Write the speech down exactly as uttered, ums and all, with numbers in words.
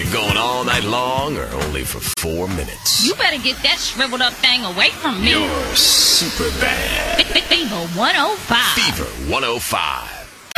you going all night long or only for four minutes? You better get that shriveled up thing away from me. You're super bad. Fever one oh five. Fever one oh five.